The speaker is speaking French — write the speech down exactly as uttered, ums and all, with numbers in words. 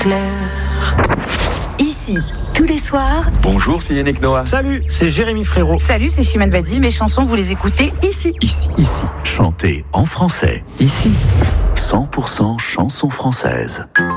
Claire. Ici, tous les soirs. Bonjour, c'est Yannick Noah. Salut, c'est Jérémy Frérot. Salut, c'est Chimène Badi. Mes chansons, vous les écoutez ici. Ici. Ici. Chantez en français. Ici. cent pour cent chansons françaises.